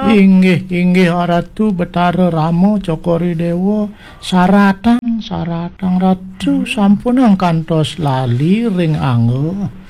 Inggih Ratu Betara Rama Cokoridewa saratang Ratu sampun kantos lali ring angga